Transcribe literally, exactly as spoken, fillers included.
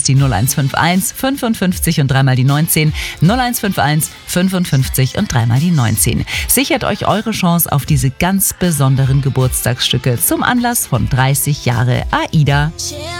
ist die null eins fünf eins fünfundfünfzig und dreimal die neunzehn. null eins fünf eins fünfundfünfzig und dreimal die neunzehn. Sichert euch eure Chance auf diese ganz besonderen Geburtstagsstücke zum Anlass von dreißig Jahre AIDA.